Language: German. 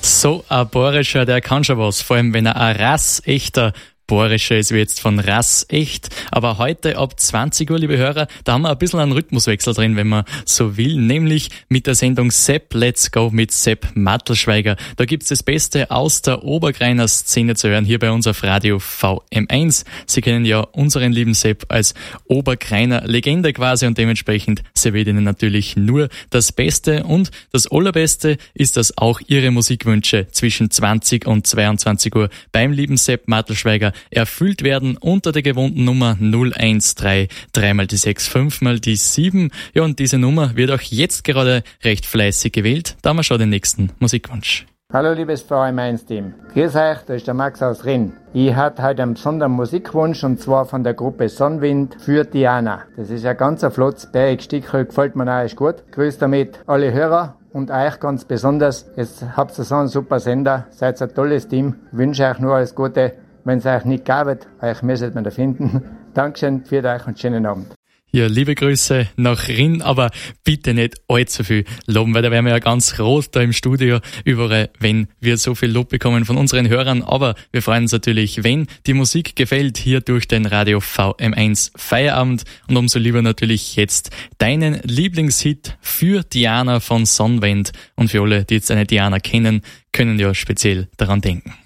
So ein Bohrischer, der kann schon was, vor allem wenn er ein rassechter Bohrischer ist wie jetzt von Rass echt. Aber heute ab 20 Uhr, liebe Hörer, da haben wir ein bisschen einen Rhythmuswechsel drin, wenn man so will, nämlich mit der Sendung Sepp Let's Go mit Sepp Mattelschweiger. Da gibt's das Beste aus der Obergreiner Szene zu hören, hier bei uns auf Radio VM1. Sie kennen ja unseren lieben Sepp als Obergreiner Legende quasi und dementsprechend serviert Ihnen natürlich nur das Beste und das Allerbeste ist, dass auch Ihre Musikwünsche zwischen 20 und 22 Uhr beim lieben Sepp Mattelschweiger erfüllt werden unter der gewohnten Nummer 013 3 mal die 6 5 mal die 7. Ja, und diese Nummer wird auch jetzt gerade recht fleißig gewählt. Da haben wir schon den nächsten Musikwunsch. Hallo liebes VM1-Team. Grüß euch, da ist der Max aus Rinn. Ich hatte heute einen besonderen Musikwunsch und zwar von der Gruppe Sonnenwind für Diana. Das ist ein ganz flottes Bergstückchen, gefällt mir auch, ist gut. Grüß damit alle Hörer und euch ganz besonders. Jetzt habt ihr so einen super Sender, seid ein tolles Team. Ich wünsche euch nur alles Gute. Wenn es euch nicht gab, euch müsstet man da finden. Dankeschön für euch und schönen Abend. Ja, liebe Grüße nach Rinn, aber bitte nicht allzu viel loben, weil da wären wir ja ganz rot da im Studio überall, wenn wir so viel Lob bekommen von unseren Hörern. Aber wir freuen uns natürlich, wenn die Musik gefällt, hier durch den Radio VM1 Feierabend. Und umso lieber natürlich jetzt deinen Lieblingshit für Diana von Sonnenwind. Und für alle, die jetzt eine Diana kennen, können ja speziell daran denken.